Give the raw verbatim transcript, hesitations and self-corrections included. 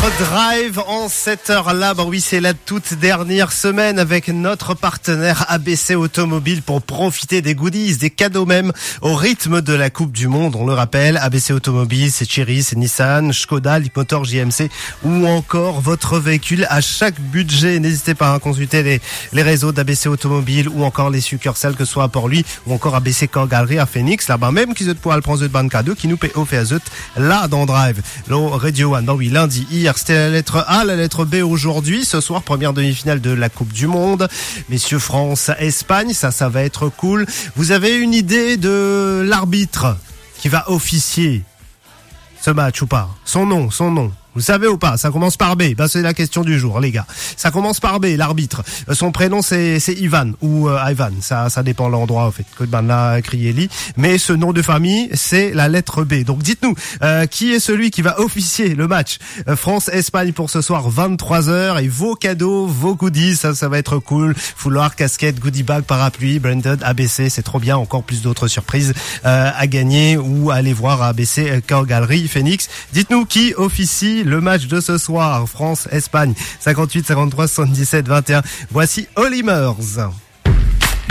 Drive en cette heure-là. Bah oui, c'est la toute dernière semaine avec notre partenaire A B C Automobile pour profiter des goodies, des cadeaux même au rythme de la Coupe du Monde. On le rappelle, A B C Automobile, c'est Chery, c'est Nissan, Skoda, Leapmotor, J M C ou encore votre véhicule à chaque budget. N'hésitez pas à consulter les, les réseaux d'A B C Automobile ou encore les succursales que ce soit à Port-Louis ou encore A B C Car Gallery à Phoenix. Là-bas même, qui se pouvoir le prendre de ban cadeau qui nous paie au fait à zut là dans Drive. Le Radio One. Bah oui, lundi, hier, c'était la lettre A, la lettre B aujourd'hui. Ce soir, première demi-finale de la Coupe du Monde. Messieurs, France, Espagne, ça, ça va être cool. Vous avez une idée de l'arbitre qui va officier ce match ou pas? Son nom, son nom. Vous savez ou pas? Ça commence par B. Ben, c'est la question du jour, les gars. Ça commence par B, l'arbitre. Son prénom, c'est, c'est Ivan ou euh, Ivan. Ça, ça dépend de l'endroit, en fait. Que ben là, Krieli. Mais ce nom de famille, c'est la lettre B. Donc, dites-nous, euh, qui est celui qui va officier le match euh, France-Espagne pour ce soir, vingt-trois heures. Et vos cadeaux, vos goodies, ça, ça va être cool. Foulard, casquette, goodie bag, parapluie, branded, A B C. C'est trop bien. Encore plus d'autres surprises euh, à gagner ou à aller voir à A B C Car Gallery, Phoenix. Dites-nous qui officie le match de ce soir, France-Espagne, cinquante-huit, cinquante-trois, soixante-dix-sept, vingt et un. Voici Olimers.